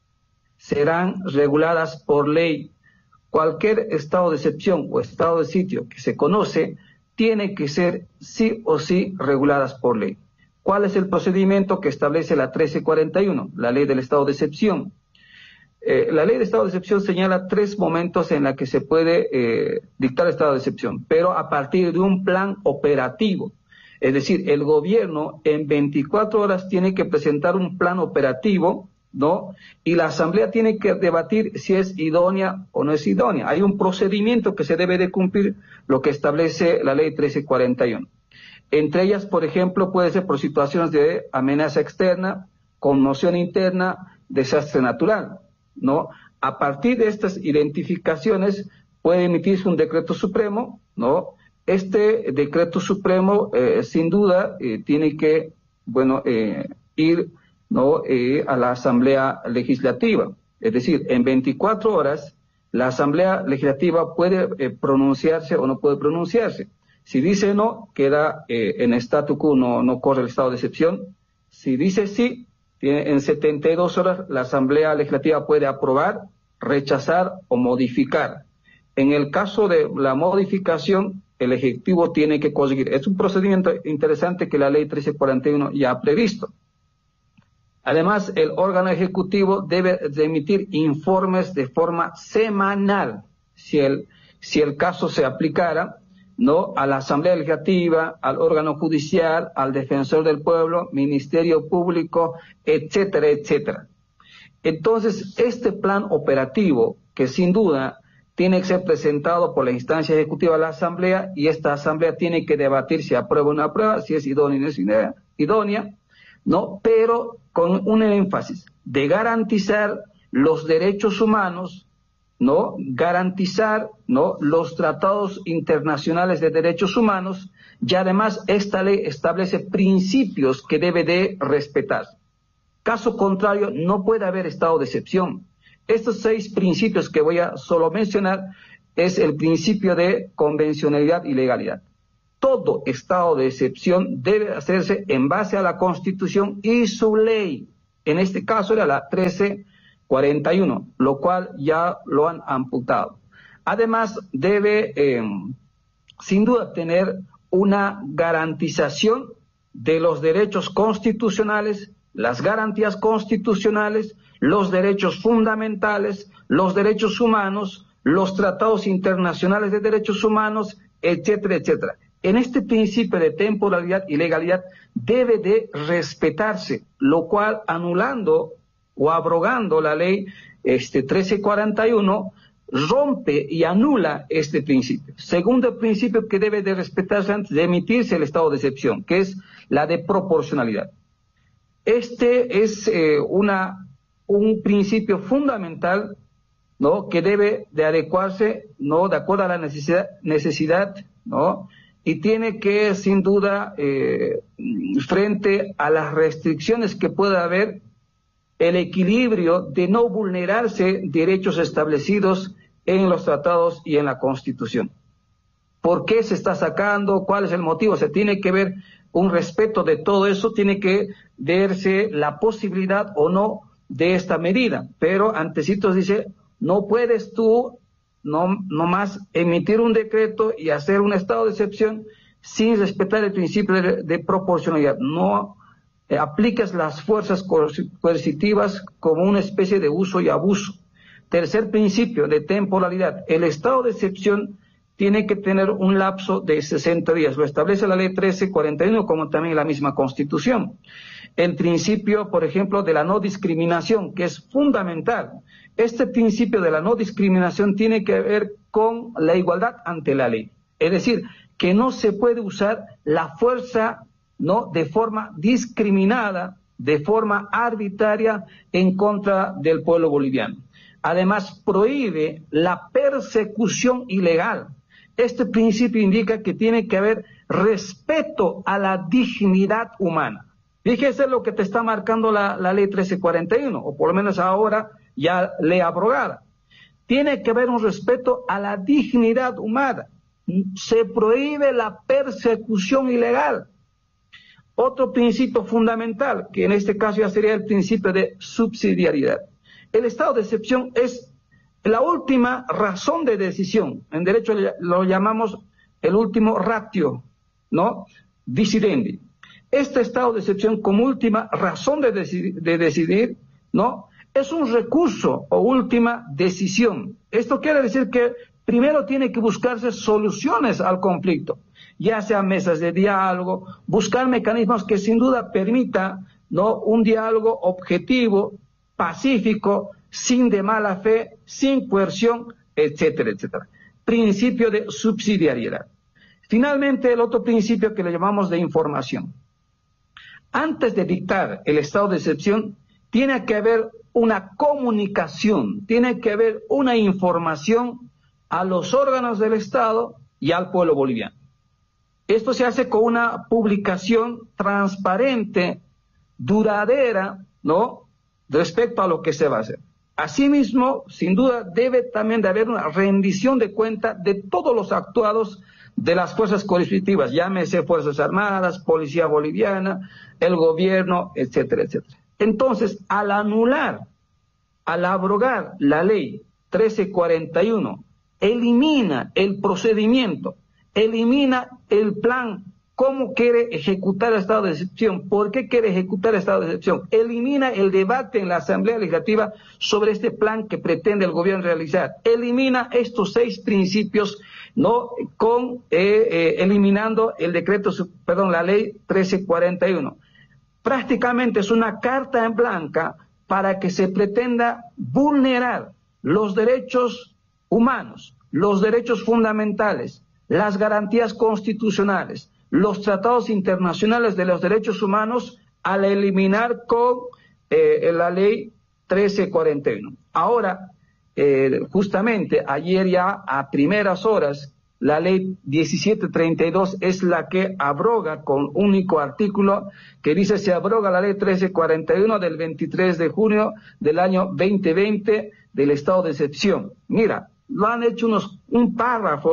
Serán reguladas por ley. Cualquier estado de excepción o estado de sitio que se conoce tiene que ser sí o sí reguladas por ley. ¿Cuál es el procedimiento que establece la trece cuarenta y uno? La ley del estado de excepción. Eh, la ley de estado de excepción señala tres momentos en los que se puede eh, dictar estado de excepción, pero a partir de un plan operativo. Es decir, el gobierno en veinticuatro horas tiene que presentar un plan operativo, ¿no? Y la Asamblea tiene que debatir si es idónea o no es idónea. Hay un procedimiento que se debe de cumplir, lo que establece la ley trece cuarenta y uno. Entre ellas, por ejemplo, puede ser por situaciones de amenaza externa, conmoción interna, desastre natural, ¿no? A partir de estas identificaciones puede emitirse un decreto supremo, ¿no? Este decreto supremo, eh, sin duda, eh, tiene que, bueno, eh, ir, ¿no?, eh, a la Asamblea Legislativa. Es decir, en veinticuatro horas, la Asamblea Legislativa puede eh, pronunciarse o no puede pronunciarse. Si dice no, queda eh, en statu quo, no, no corre el estado de excepción. Si dice sí, tiene, en setenta y dos horas la Asamblea Legislativa puede aprobar, rechazar o modificar. En el caso de la modificación, el Ejecutivo tiene que conseguir. Es un procedimiento interesante que la ley trece cuarenta y uno ya ha previsto. Además, el órgano ejecutivo debe de emitir informes de forma semanal, si el, si el caso se aplicara, ¿no?, a la Asamblea Legislativa, al órgano judicial, al defensor del pueblo, Ministerio Público, etcétera, etcétera. Entonces, este plan operativo, que sin duda tiene que ser presentado por la instancia ejecutiva a la Asamblea, y esta Asamblea tiene que debatir si aprueba o no aprueba, si es idónea o no es idónea, ¿no?, pero con un énfasis de garantizar los derechos humanos, ¿no?, garantizar, ¿no?, los tratados internacionales de derechos humanos, y además esta ley establece principios que debe de respetar. Caso contrario, no puede haber estado de excepción. Estos seis principios que voy a solo mencionar es el principio de convencionalidad y legalidad, todo estado de excepción debe hacerse en base a la Constitución y su ley. En este caso era la trece cuarenta y uno, lo cual ya lo han amputado. Además, debe, eh, sin duda, tener una garantización de los derechos constitucionales, las garantías constitucionales, los derechos fundamentales, los derechos humanos, los tratados internacionales de derechos humanos, etcétera, etcétera. En este principio de temporalidad y legalidad debe de respetarse, lo cual, anulando o abrogando la ley este, trece cuarenta y uno, rompe y anula este principio. Segundo principio que debe de respetarse antes de emitirse el estado de excepción, que es la de proporcionalidad. Este es eh, una, un principio fundamental, ¿no?, que debe de adecuarse, ¿no?, de acuerdo a la necesidad, necesidad ¿no?, y tiene que, sin duda, eh, frente a las restricciones que pueda haber, el equilibrio de no vulnerarse derechos establecidos en los tratados y en la Constitución. ¿Por qué se está sacando? ¿Cuál es el motivo? Se tiene que ver un respeto de todo eso, tiene que verse la posibilidad o no de esta medida. Pero antecitos dice, no puedes tú no, no más emitir un decreto y hacer un estado de excepción sin respetar el principio de, de proporcionalidad. No eh, aplicas las fuerzas coercitivas como una especie de uso y abuso. Tercer principio de temporalidad. El estado de excepción tiene que tener un lapso de sesenta días. Lo establece la ley trece cuarenta y uno, como también la misma Constitución. El principio, por ejemplo, de la no discriminación, que es fundamental. Este principio de la no discriminación tiene que ver con la igualdad ante la ley. Es decir, que no se puede usar la fuerza, ¿no?, de forma discriminada, de forma arbitraria en contra del pueblo boliviano. Además, prohíbe la persecución ilegal. Este principio indica que tiene que haber respeto a la dignidad humana. Fíjese lo que te está marcando la, la ley trece cuarenta y uno, o por lo menos ahora ya ley abrogada. Tiene que haber un respeto a la dignidad humana. Se prohíbe la persecución ilegal. Otro principio fundamental, que en este caso ya sería el principio de subsidiariedad. El estado de excepción es la última razón de decisión. En derecho lo llamamos el último ratio, ¿no?, decidendi. Este estado de excepción como última razón de, deci de decidir, ¿no?, es un recurso o última decisión. Esto quiere decir que primero tiene que buscarse soluciones al conflicto, ya sea mesas de diálogo, buscar mecanismos que sin duda permita, ¿no?, un diálogo objetivo, pacífico, sin de mala fe, sin coerción, etcétera, etcétera. Principio de subsidiariedad. Finalmente, el otro principio que le llamamos de información. Antes de dictar el estado de excepción, tiene que haber una comunicación, tiene que haber una información a los órganos del Estado y al pueblo boliviano. Esto se hace con una publicación transparente, duradera, ¿no?, respecto a lo que se va a hacer. Asimismo, sin duda, debe también de haber una rendición de cuenta de todos los actuados de las fuerzas coercitivas, llámese Fuerzas Armadas, Policía Boliviana, el gobierno, etcétera, etcétera. Entonces, al anular, al abrogar la ley trece cuarenta y uno, elimina el procedimiento, elimina el plan, cómo quiere ejecutar el estado de excepción, por qué quiere ejecutar el estado de excepción, elimina el debate en la Asamblea Legislativa sobre este plan que pretende el gobierno realizar, elimina estos seis principios, no con eh, eh, eliminando el decreto, perdón, la ley trece cuarenta y uno. Prácticamente es una carta en blanca para que se pretenda vulnerar los derechos humanos, los derechos fundamentales, las garantías constitucionales, los tratados internacionales de los derechos humanos al eliminar con eh, la ley trece cuarenta y uno. Ahora, eh, justamente ayer ya a primeras horas, la ley diecisiete treinta y dos es la que abroga con único artículo que dice se abroga la ley trece cuarenta y uno del veintitrés de junio del año veinte veinte del estado de excepción. Mira, lo han hecho unos, un párrafo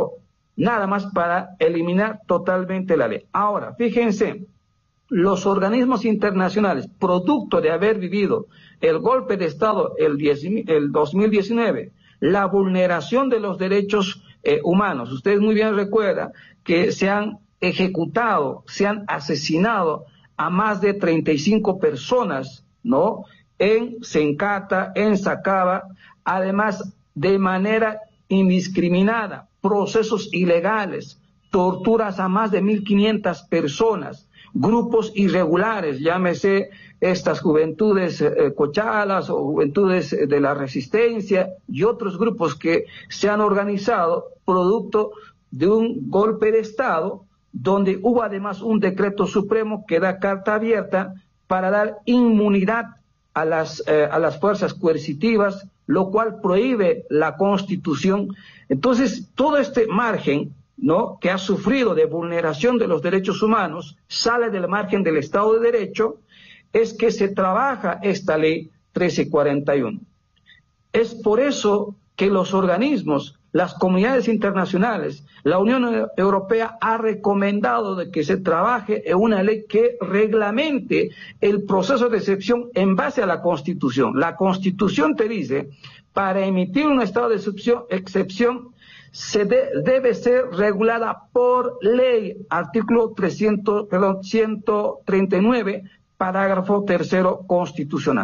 nada más para eliminar totalmente la ley. Ahora, fíjense, los organismos internacionales, producto de haber vivido el golpe de Estado el, diez, el dos mil diecinueve, la vulneración de los derechos eh, humanos, ustedes muy bien recuerdan que se han ejecutado, se han asesinado a más de treinta y cinco personas, ¿no?, en Sencata, en Sacaba, además de manera indiscriminada, procesos ilegales, torturas a más de mil quinientas personas, grupos irregulares, llámese estas juventudes eh, cochalas o juventudes de la resistencia y otros grupos que se han organizado producto de un golpe de Estado, donde hubo además un decreto supremo que da carta abierta para dar inmunidad a las, eh, a las fuerzas coercitivas, lo cual prohíbe la Constitución. Entonces, todo este margen, ¿no?, que ha sufrido de vulneración de los derechos humanos, sale del margen del Estado de Derecho, es que se trabaja esta ley trece cuarenta y uno. Es por eso que los organismos, las comunidades internacionales, la Unión Europea ha recomendado de que se trabaje en una ley que reglamente el proceso de excepción en base a la Constitución. La Constitución te dice, para emitir un estado de excepción, excepción se de, debe ser regulada por ley, artículo trescientos, perdón, ciento treinta y nueve, parágrafo tercero constitucional.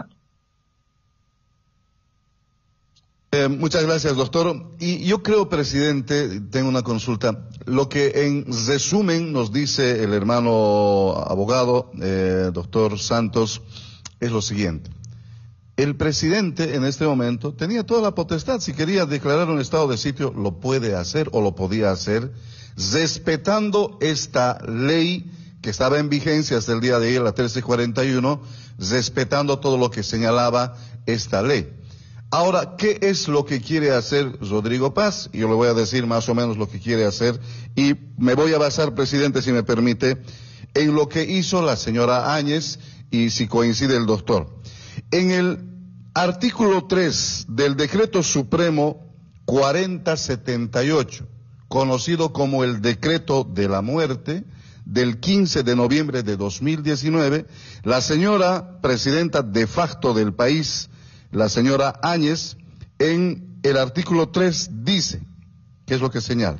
Eh, muchas gracias, doctor. Y yo creo, presidente, tengo una consulta. Lo que en resumen nos dice el hermano abogado, eh, doctor Santos, es lo siguiente. El presidente en este momento tenía toda la potestad. Si quería declarar un estado de sitio, lo puede hacer o lo podía hacer, respetando esta ley que estaba en vigencia hasta el día de ayer, la trece cuarenta y uno, respetando todo lo que señalaba esta ley. Ahora, ¿qué es lo que quiere hacer Rodrigo Paz? Yo le voy a decir más o menos lo que quiere hacer y me voy a basar, presidente, si me permite, en lo que hizo la señora Áñez y si coincide el doctor. En el artículo tres del Decreto Supremo cuarenta setenta y ocho, conocido como el Decreto de la Muerte, del quince de noviembre de dos mil diecinueve, la señora presidenta de facto del país, la señora Áñez, en el artículo tres dice, ¿qué es lo que señala?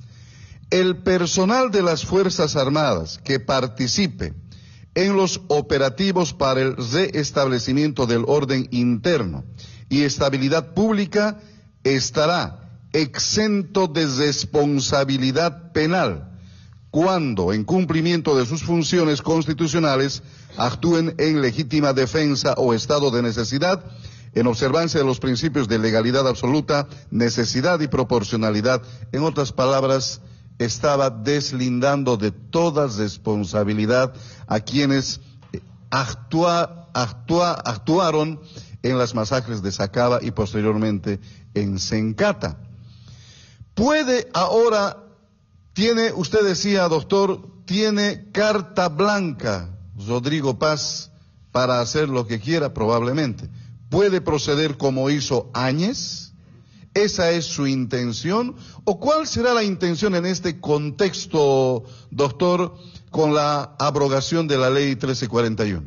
El personal de las Fuerzas Armadas que participe en los operativos para el restablecimiento del orden interno y estabilidad pública estará exento de responsabilidad penal cuando, en cumplimiento de sus funciones constitucionales, actúen en legítima defensa o estado de necesidad, en observancia de los principios de legalidad absoluta, necesidad y proporcionalidad. En otras palabras, estaba deslindando de toda responsabilidad a quienes actua, actua, actuaron en las masacres de Sacaba y posteriormente en Sencata. ¿Puede ahora, tiene, usted decía, doctor, tiene carta blanca Rodrigo Paz para hacer lo que quiera? Probablemente. ¿Puede proceder como hizo Áñez? ¿Esa es su intención? ¿O cuál será la intención en este contexto, doctor, con la abrogación de la ley trece cuarenta y uno?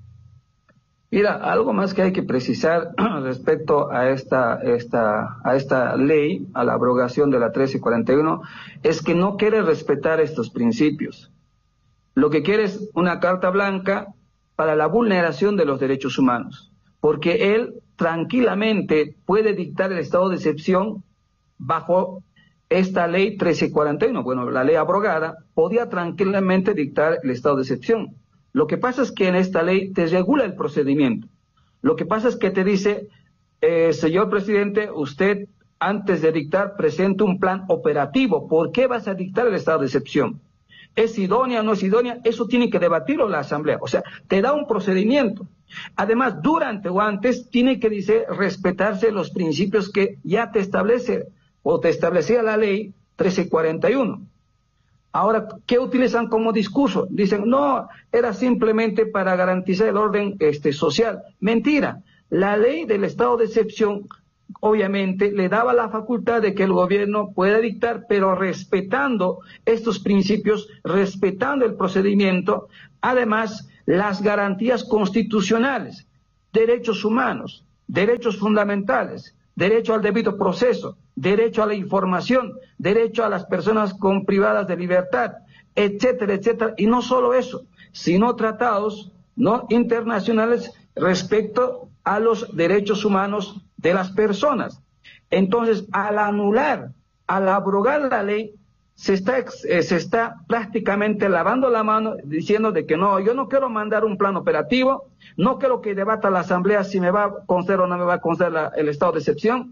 Mira, algo más que hay que precisar respecto a esta, esta, a esta ley, a la abrogación de la trece cuarenta y uno, es que no quiere respetar estos principios. Lo que quiere es una carta blanca para la vulneración de los derechos humanos, porque él tranquilamente puede dictar el estado de excepción bajo esta ley trece cuarenta y uno. Bueno, la ley abrogada podía tranquilamente dictar el estado de excepción. Lo que pasa es que en esta ley te regula el procedimiento. Lo que pasa es que te dice, eh, señor presidente, usted antes de dictar presente un plan operativo. ¿Por qué vas a dictar el estado de excepción? ¿Es idónea o no es idónea? Eso tiene que debatirlo la Asamblea. O sea, te da un procedimiento. Además, durante o antes tiene que dice, respetarse los principios que ya te establece o te establecía la ley trece cuarenta y uno. Ahora, ¿qué utilizan como discurso? Dicen, no, era simplemente para garantizar el orden este, social. Mentira. La ley del estado de excepción obviamente le daba la facultad de que el gobierno pueda dictar, pero respetando estos principios, respetando el procedimiento, además las garantías constitucionales, derechos humanos, derechos fundamentales, derecho al debido proceso, derecho a la información, derecho a las personas con privadas de libertad, etcétera, etcétera. Y no solo eso, sino tratados no internacionales respecto a los derechos humanos de las personas. Entonces, al anular, al abrogar la ley, se está, eh, se está prácticamente lavando la mano diciendo de que no, yo no quiero mandar un plan operativo, no quiero que debata la Asamblea si me va a conceder o no me va a conceder la, el estado de excepción,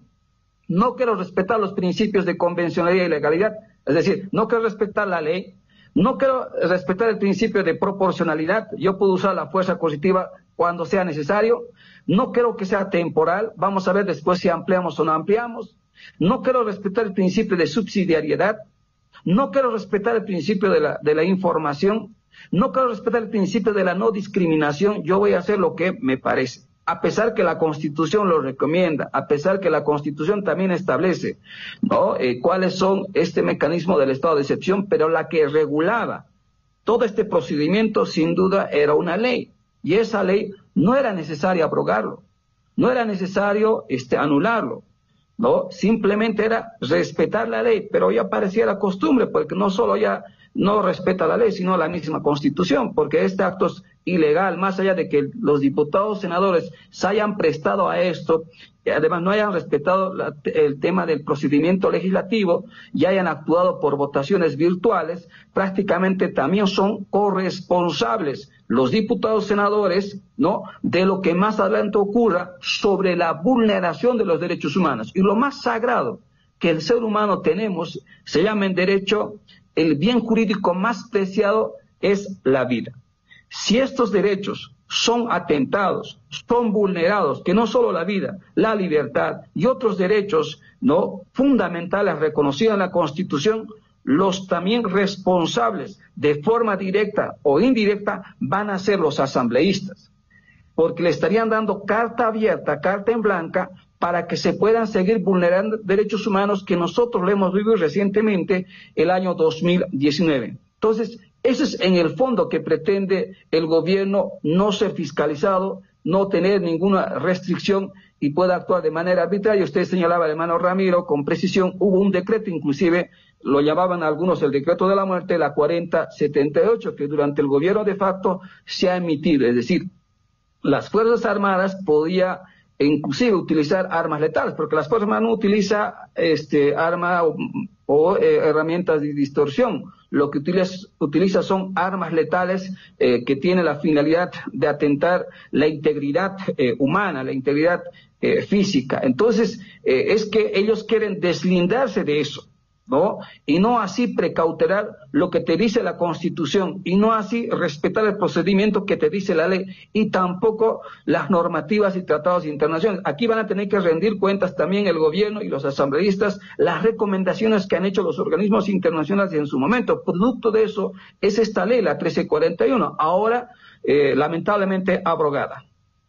no quiero respetar los principios de convencionalidad y legalidad, es decir, no quiero respetar la ley, no quiero respetar el principio de proporcionalidad, yo puedo usar la fuerza coercitiva cuando sea necesario, no quiero que sea temporal, vamos a ver después si ampliamos o no ampliamos, no quiero respetar el principio de subsidiariedad, no quiero respetar el principio de la, de la información, no quiero respetar el principio de la no discriminación, yo voy a hacer lo que me parece. A pesar que la Constitución lo recomienda, a pesar que la Constitución también establece, ¿no? Eh, cuáles son este mecanismo del estado de excepción, pero la que regulaba todo este procedimiento sin duda era una ley, y esa ley no era necesario abrogarlo, no era necesario este, anularlo, ¿no? Simplemente era respetar la ley, pero ya parecía la costumbre, porque no solo ya no respeta la ley, sino la misma Constitución, porque este acto es ilegal, más allá de que los diputados, senadores se hayan prestado a esto, y además no hayan respetado la, el tema del procedimiento legislativo y hayan actuado por votaciones virtuales, prácticamente también son corresponsables los diputados, senadores, ¿no?, de lo que más adelante ocurra sobre la vulneración de los derechos humanos. Y lo más sagrado que el ser humano tenemos se llama en derecho, el bien jurídico más preciado es la vida. Si estos derechos son atentados, son vulnerados, que no solo la vida, la libertad y otros derechos no fundamentales reconocidos en la Constitución, los también responsables de forma directa o indirecta van a ser los asambleístas, porque le estarían dando carta abierta, carta en blanca, para que se puedan seguir vulnerando derechos humanos que nosotros lo hemos vivido recientemente el año dos mil diecinueve. Entonces, eso es en el fondo que pretende el gobierno, no ser fiscalizado, no tener ninguna restricción y pueda actuar de manera arbitraria. Usted señalaba, hermano Ramiro, con precisión, hubo un decreto, inclusive lo llamaban algunos el decreto de la muerte, la cuarenta setenta y ocho, que durante el gobierno de facto se ha emitido, es decir, las Fuerzas Armadas podía inclusive utilizar armas letales, porque las Fuerzas Armadas no utilizan este, armas o, o eh, herramientas de distorsión, lo que utiliza, utiliza son armas letales eh, que tienen la finalidad de atentar la integridad eh, humana, la integridad eh, física. Entonces, eh, es que ellos quieren deslindarse de eso, ¿no? Y no así precautelar lo que te dice la Constitución, y no así respetar el procedimiento que te dice la ley, y tampoco las normativas y tratados internacionales. Aquí van a tener que rendir cuentas también el gobierno y los asambleístas, las recomendaciones que han hecho los organismos internacionales en su momento. Producto de eso es esta ley, la trece cuarenta y uno, ahora eh, lamentablemente abrogada.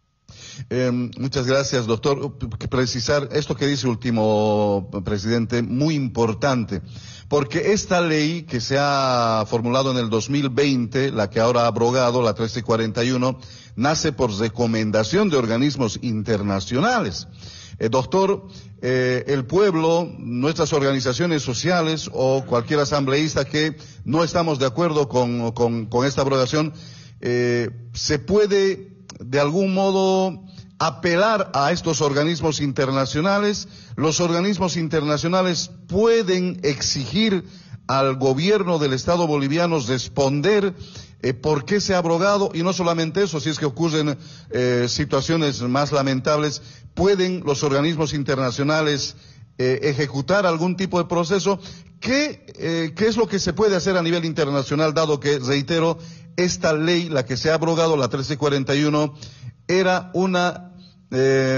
Eh, muchas gracias, doctor. Precisar esto que dice último, presidente, muy importante, porque esta ley que se ha formulado en el dos mil veinte, la que ahora ha abrogado, la trece cuarenta y uno, nace por recomendación de organismos internacionales. Eh, doctor, eh, el pueblo, nuestras organizaciones sociales o cualquier asambleísta que no estamos de acuerdo con, con, con esta abrogación, eh, se puede de algún modo apelar a estos organismos internacionales. Los organismos internacionales pueden exigir al gobierno del Estado boliviano responder eh, por qué se ha abrogado, y no solamente eso, si es que ocurren eh, situaciones más lamentables, pueden los organismos internacionales eh, ejecutar algún tipo de proceso. ¿Qué, eh, ¿Qué es lo que se puede hacer a nivel internacional, dado que, reitero, esta ley, la que se ha abrogado, la trece cuarenta y uno, era una eh,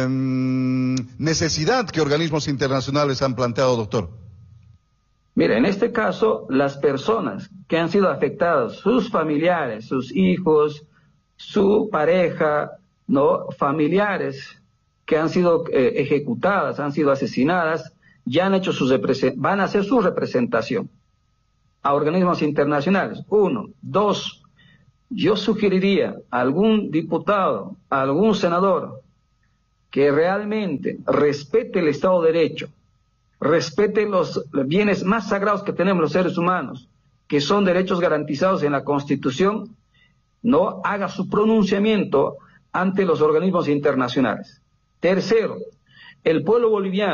necesidad que organismos internacionales han planteado, doctor? Mira, en este caso, las personas que han sido afectadas, sus familiares, sus hijos, su pareja, no, familiares, que han sido eh, ejecutadas, han sido asesinadas, ya han hecho sus van a hacer su representación a organismos internacionales. Uno. Dos, yo sugeriría a algún diputado, a algún senador, que realmente respete el Estado de Derecho, respete los bienes más sagrados que tenemos los seres humanos, que son derechos garantizados en la Constitución, no haga su pronunciamiento ante los organismos internacionales. Tercero, el pueblo boliviano